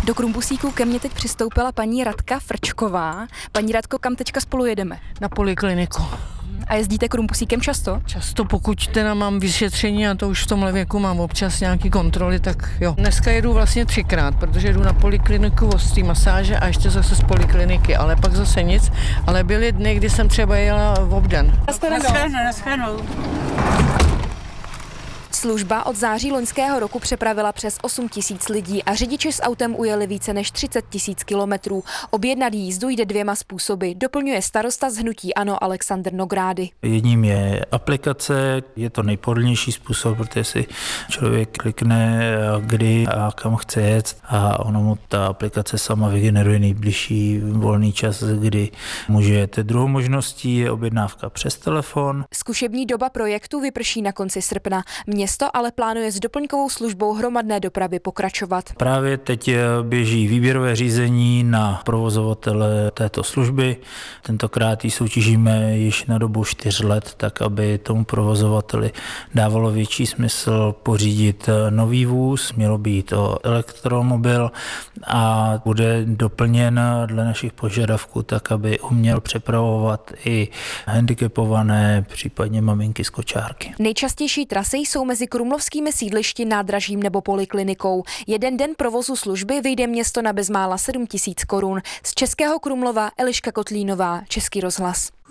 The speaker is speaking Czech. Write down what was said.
Do Krumpusíku ke mně teď přistoupila paní Radka Frčková. Paní Radko, kam teďka spolu jedeme? Na polikliniku. A jezdíte Krumpusíkem často? Často, pokud teda mám vyšetření, a to už v tomhle věku mám občas nějaký kontroly, tak jo. Dneska jedu vlastně 3krát, protože jedu na polikliniku ostrý masáže a ještě zase z polikliniky, ale pak zase nic. Ale byly dny, kdy jsem třeba jela v obden. Naschledanou. Služba od září loňského roku přepravila přes 8 000 lidí a řidiči s autem ujeli více než 30 000 kilometrů. Objednat jízdu jde 2 způsoby, doplňuje starosta z hnutí ANO Alexander Nogrády. Jedním je aplikace, je to nejpohodlnější způsob, protože si člověk klikne kdy a kam chce jet a ono mu ta aplikace sama vygeneruje nejbližší volný čas, kdy může jet. Druhou možností je objednávka přes telefon. Zkušební doba projektu vyprší na konci srpna. Město ale plánuje s doplňkovou službou hromadné dopravy pokračovat. Právě teď běží výběrové řízení na provozovatele této služby. Tentokrát ji soutěžíme již na dobu 4 let, tak aby tomu provozovateli dávalo větší smysl pořídit nový vůz. Mělo být to elektromobil a bude doplněn dle našich požadavků tak, aby uměl přepravovat i handicapované, případně maminky z kočárky. Nejčastější trasy jsou mezi krumlovskými sídlišti, nádražím nebo poliklinikou. Jeden den provozu služby vyjde město na bezmála 7 000 korun. Z Českého Krumlova Eliška Kotlínová, Český rozhlas.